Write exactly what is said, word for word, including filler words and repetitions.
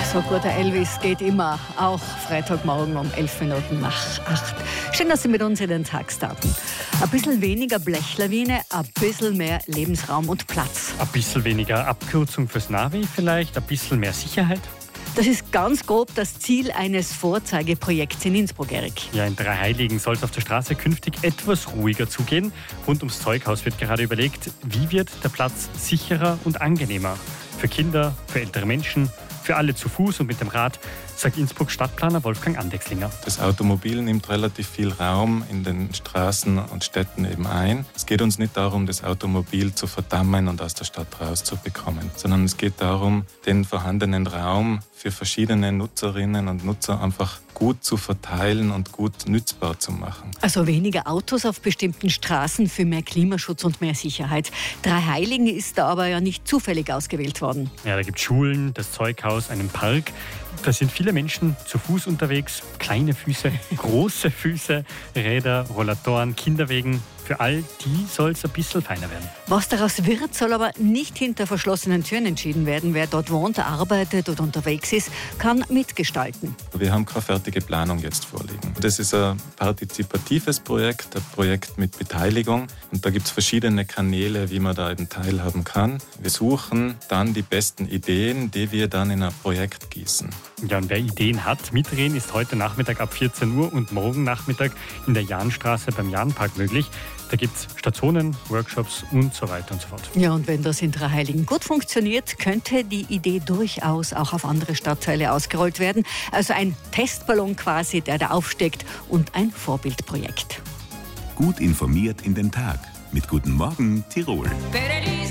So gut, der Elvis geht immer, auch Freitagmorgen um elf Minuten nach acht. Schön, dass Sie mit uns in den Tag starten. Ein bisschen weniger Blechlawine, ein bisschen mehr Lebensraum und Platz. Ein bisschen weniger Abkürzung fürs Navi vielleicht, ein bisschen mehr Sicherheit. Das ist ganz grob das Ziel eines Vorzeigeprojekts in Innsbruck, Erik. Ja, in Dreiheiligen soll es auf der Straße künftig etwas ruhiger zugehen. Rund ums Zeughaus wird gerade überlegt, wie wird der Platz sicherer und angenehmer. Für Kinder, für ältere Menschen, für alle zu Fuß und mit dem Rad, sagt Innsbruck Stadtplaner Wolfgang Andexlinger. Das Automobil nimmt relativ viel Raum in den Straßen und Städten eben ein. Es geht uns nicht darum, das Automobil zu verdammen und aus der Stadt rauszubekommen, sondern es geht darum, den vorhandenen Raum für verschiedene Nutzerinnen und Nutzer einfach gut zu verteilen und gut nützbar zu machen. Also weniger Autos auf bestimmten Straßen für mehr Klimaschutz und mehr Sicherheit. Dreiheiligen ist da aber ja nicht zufällig ausgewählt worden. Ja, da gibt es Schulen, das Zeughaus, einen Park. Da sind viele Menschen zu Fuß unterwegs, kleine Füße, große Füße, Räder, Rollatoren, Kinderwegen. Für all die soll es ein bisschen feiner werden. Was daraus wird, soll aber nicht hinter verschlossenen Türen entschieden werden. Wer dort wohnt, arbeitet oder unterwegs ist, kann mitgestalten. Wir haben keine fertige Planung jetzt vorliegen. Das ist ein partizipatives Projekt, ein Projekt mit Beteiligung. Und da gibt es verschiedene Kanäle, wie man da eben teilhaben kann. Wir suchen dann die besten Ideen, die wir dann in ein Projekt gießen. Ja, und wer Ideen hat, mitreden, ist heute Nachmittag ab vierzehn Uhr und morgen Nachmittag in der Jahnstraße beim Jahnpark möglich. Da gibt es Stationen, Workshops und so weiter und so fort. Ja, und wenn das in Dreiheiligen gut funktioniert, könnte die Idee durchaus auch auf andere Stadtteile ausgerollt werden. Also ein Testballon quasi, der da aufsteckt und ein Vorbildprojekt. Gut informiert in den Tag mit Guten Morgen Tirol.